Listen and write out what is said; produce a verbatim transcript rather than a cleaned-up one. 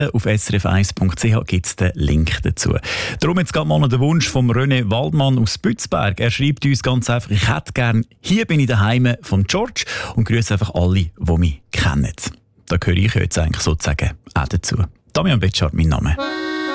Auf s r f eins punkt c h gibt es den Link dazu. Darum jetzt gerade mal noch der Wunsch von René Waldmann aus Bützberg. Er schreibt uns ganz einfach, ich hätte gern «Hier bin ich daheim» von George und grüße einfach alle, die mich kennen. Da gehöre ich jetzt eigentlich sozusagen auch dazu. Damian Betschart, mein Name.